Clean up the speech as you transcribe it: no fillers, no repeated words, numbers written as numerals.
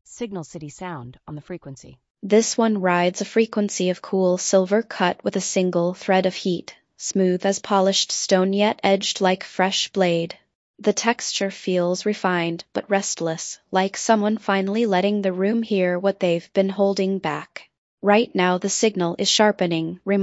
Signal City Sound on the frequency. This one rides a frequency of cool silver cut with a single thread of heat, smooth as polished stone yet edged like fresh blade. The texture feels refined but restless, like someone finally letting the room hear what they've been holding back. Right now the signal is sharpening,